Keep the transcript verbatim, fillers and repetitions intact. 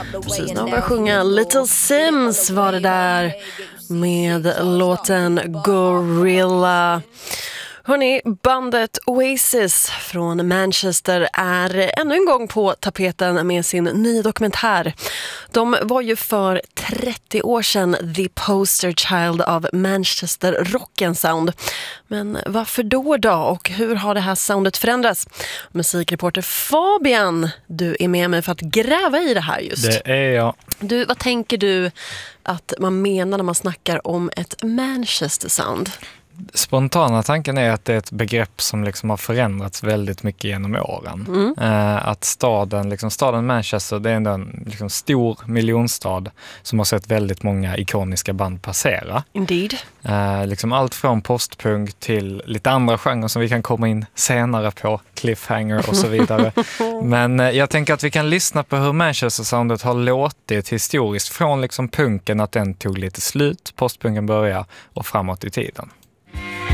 Precis, de började sjunga Little Sims var det där med låten Gorilla. Hörrni, bandet Oasis från Manchester är ännu en gång på tapeten med sin nya dokumentär. De var ju för trettio år sedan the poster child av Manchester rock'n sound. Men varför då då och hur har det här soundet förändrats? Musikreporter Fabian, du är med mig för att gräva i det här just. Det är jag. Du, vad tänker du att man menar när man snackar om ett Manchester sound? Spontana tanken är att det är ett begrepp som liksom har förändrats väldigt mycket genom åren. Mm. Eh, att staden, liksom staden Manchester, det är en liksom stor miljonstad som har sett väldigt många ikoniska band passera. Indeed. Eh, liksom allt från postpunk till lite andra genrer som vi kan komma in senare på, cliffhanger och så vidare. Men eh, jag tänker att vi kan lyssna på hur Manchester-soundet har låtit historiskt från liksom punken, att den tog lite slut, postpunken började och framåt i tiden.